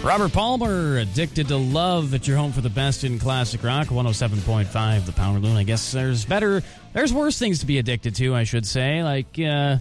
Robert Palmer, Addicted to Love, at your home for the best in classic rock, 107.5, the Power Loon. I guess there's worse things to be addicted to, I should say, like,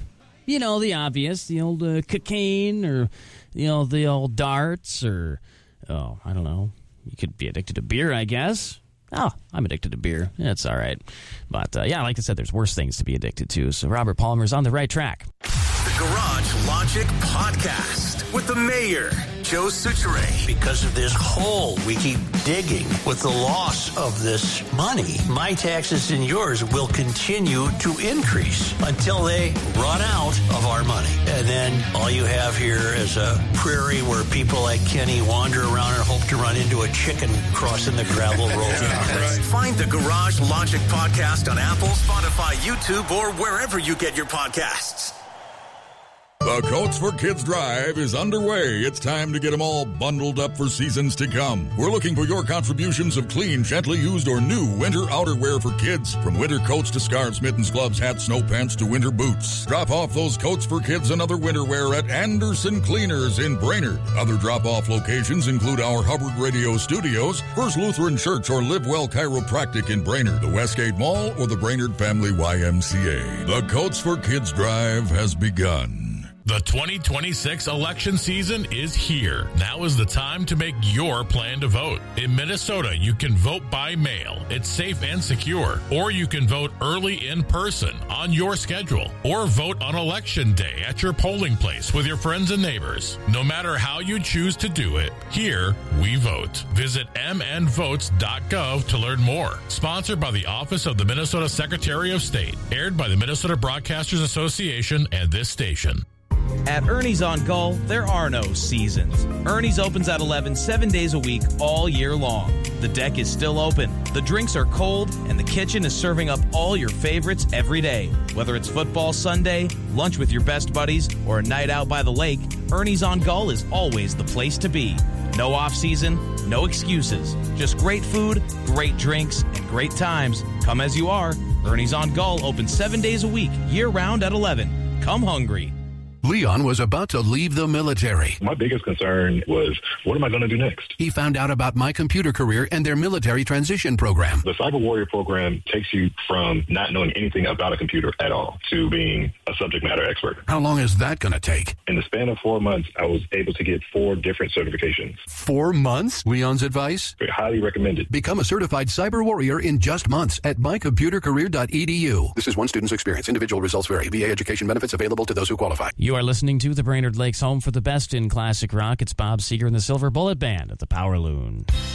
the obvious, the old cocaine, or, the old darts, or, I don't know. You could be addicted to beer, I guess. Oh, I'm addicted to beer. It's all right. But, like I said, there's worse things to be addicted to, so Robert Palmer's on the right track. The Garage Logic Podcast with the mayor, Joe Soucheray. Because of this hole we keep digging with the loss of this money, my taxes and yours will continue to increase until they run out of our money. And then all you have here is a prairie where people like Kenny wander around and hope to run into a chicken crossing the gravel road. Right. Find the Garage Logic Podcast on Apple, Spotify, YouTube, or wherever you get your podcasts. The Coats for Kids Drive is underway. It's time to get them all bundled up for seasons to come. We're looking for your contributions of clean, gently used, or new winter outerwear for kids. From winter coats to scarves, mittens, gloves, hats, snow pants to winter boots. Drop off those Coats for Kids and other winter wear at Anderson Cleaners in Brainerd. Other drop-off locations include our Hubbard Radio Studios, First Lutheran Church, or Live Well Chiropractic in Brainerd, the Westgate Mall, or the Brainerd Family YMCA. The Coats for Kids Drive has begun. The 2026 election season is here. Now is the time to make your plan to vote. In Minnesota, you can vote by mail. It's safe and secure. Or you can vote early in person on your schedule. Or vote on election day at your polling place with your friends and neighbors. No matter how you choose to do it, here we vote. Visit mnvotes.gov to learn more. Sponsored by the Office of the Minnesota Secretary of State. Aired by the Minnesota Broadcasters Association and this station. At Ernie's on Gull, there are no seasons. Ernie's opens at 11 7 days a week all year long. The deck is still open, the drinks are cold, and the kitchen is serving up all your favorites every day. Whether it's football Sunday, lunch with your best buddies, or a night out by the lake, Ernie's on Gull is always the place to be. No off-season, no excuses. Just great food, great drinks, and great times. Come as you are. Ernie's on Gull opens 7 days a week, year-round at 11. Come hungry. Leon was about to leave the military. My biggest concern was, what am I going to do next? He found out about My Computer Career and their military transition program. The Cyber Warrior program takes you from not knowing anything about a computer at all to being a subject matter expert. How long is that going to take? In the span of 4 months, I was able to get 4 different certifications. 4 months? Leon's advice? Highly recommended. Become a certified cyber warrior in just months at mycomputercareer.edu. This is one student's experience. Individual results vary. VA education benefits available to those who qualify. You are listening to the Brainerd Lakes home for the best in classic rock. It's Bob Seger and the Silver Bullet Band at the Power Loon.